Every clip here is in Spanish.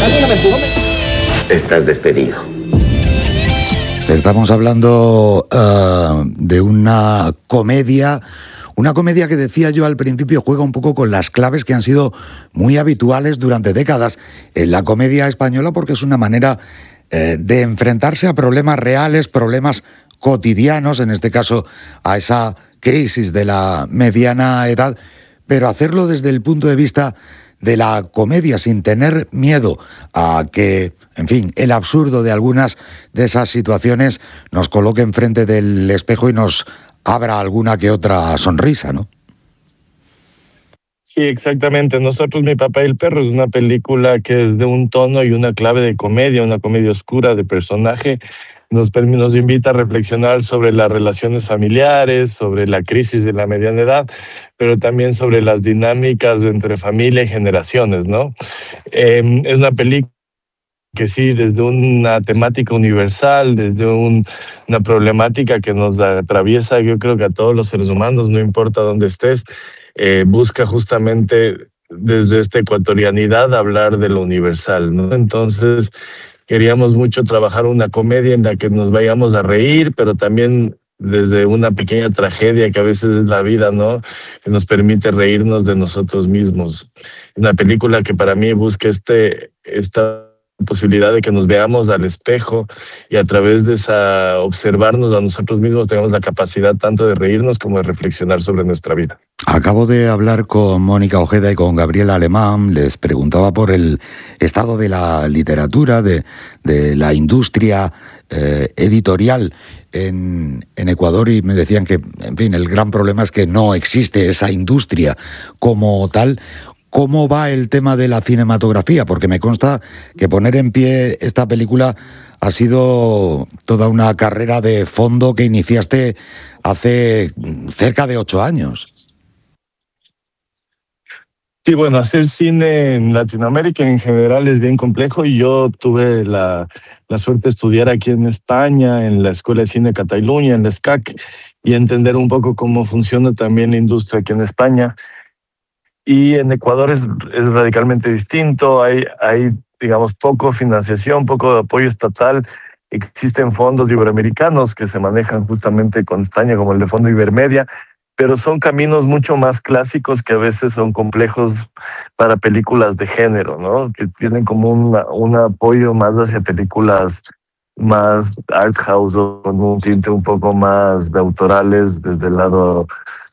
Estás despedido. Estamos hablando de una comedia que decía yo al principio juega un poco con las claves que han sido muy habituales durante décadas en la comedia española, porque es una manera de enfrentarse a problemas reales, problemas cotidianos, en este caso a esa crisis de la mediana edad, pero hacerlo desde el punto de vista de la comedia, sin tener miedo a que, en fin, el absurdo de algunas de esas situaciones nos coloque enfrente del espejo y nos abra alguna que otra sonrisa, ¿no? Sí, exactamente. Nosotros, Mi papá y el perro, es una película que es de un tono y una clave de comedia, una comedia oscura de personaje. Nos invita a reflexionar sobre las relaciones familiares, sobre la crisis de la mediana edad, pero también sobre las dinámicas entre familia y generaciones, ¿no? Es una película que sí, desde una temática universal, desde una problemática que nos atraviesa, yo creo que a todos los seres humanos, no importa dónde estés, busca justamente desde esta ecuatorianidad hablar de lo universal, ¿no? Entonces, queríamos mucho trabajar una comedia en la que nos vayamos a reír, pero también desde una pequeña tragedia que a veces es la vida, ¿no? Que nos permite reírnos de nosotros mismos. Una película que para mí busca esta posibilidad de que nos veamos al espejo y a través de esa observarnos a nosotros mismos tengamos la capacidad tanto de reírnos como de reflexionar sobre nuestra vida. Acabo de hablar con Mónica Ojeda y con Gabriela Alemán. Les preguntaba por el estado de la literatura, de la industria editorial en Ecuador, y me decían que, en fin, el gran problema es que no existe esa industria como tal. ¿Cómo va el tema de la cinematografía? Porque me consta que poner en pie esta película ha sido toda una carrera de fondo que iniciaste hace cerca de 8 años. Sí, bueno, hacer cine en Latinoamérica en general es bien complejo y yo tuve la suerte de estudiar aquí en España, en la Escuela de Cine Cataluña, en la SCAC, y entender un poco cómo funciona también la industria aquí en España. Y en Ecuador es radicalmente distinto, hay, digamos, poco financiación, poco apoyo estatal. Existen fondos iberoamericanos que se manejan justamente con España, como el de Fondo Ibermedia, pero son caminos mucho más clásicos que a veces son complejos para películas de género, ¿no? Que tienen como un apoyo más hacia películas más art house o con un tinte un poco más de autorales desde el lado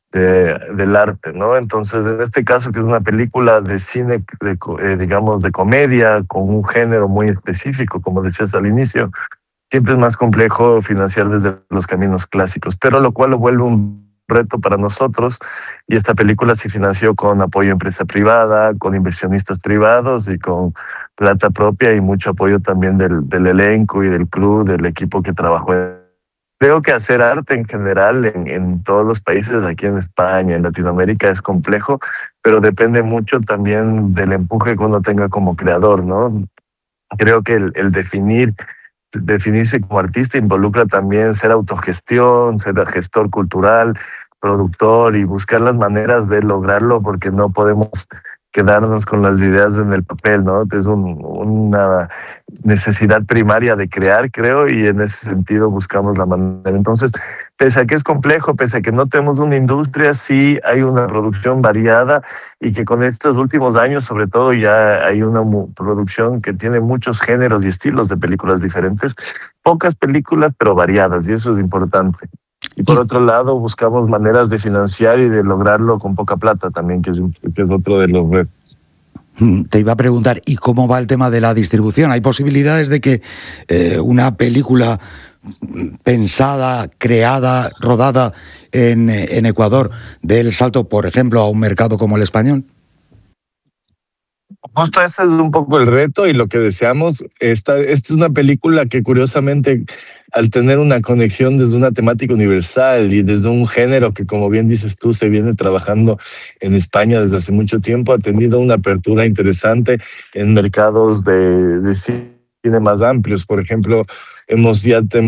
del arte, ¿no? Entonces, en este caso, que es una película de cine, digamos, de comedia, con un género muy específico, como decías al inicio, siempre es más complejo financiar desde los caminos clásicos, pero lo cual lo vuelve un reto para nosotros, y esta película se financió con apoyo a empresa privada, con inversionistas privados y con plata propia y mucho apoyo también del elenco y del crew, del equipo que trabajó. Creo que hacer arte en general en todos los países, aquí en España, en Latinoamérica, es complejo, pero depende mucho también del empuje que uno tenga como creador, ¿no? Creo que el definirse como artista involucra también ser autogestión, ser gestor cultural, productor y buscar las maneras de lograrlo, porque no podemos quedarnos con las ideas en el papel, ¿no? Es una necesidad primaria de crear, creo, y en ese sentido buscamos la manera. Entonces, pese a que es complejo, pese a que no tenemos una industria, sí hay una producción variada, y que con estos últimos años, sobre todo, ya hay una producción que tiene muchos géneros y estilos de películas diferentes, pocas películas, pero variadas, y eso es importante. Y por otro lado, buscamos maneras de financiar y de lograrlo con poca plata también, que es otro de los retos. Te iba a preguntar, ¿y cómo va el tema de la distribución? ¿Hay posibilidades de que una película pensada, creada, rodada en Ecuador dé el salto, por ejemplo, a un mercado como el español? Justo ese es un poco el reto y lo que deseamos. Esta es una película que, curiosamente, al tener una conexión desde una temática universal y desde un género que, como bien dices tú, se viene trabajando en España desde hace mucho tiempo, ha tenido una apertura interesante en mercados de cine más amplios. Por ejemplo, hemos ya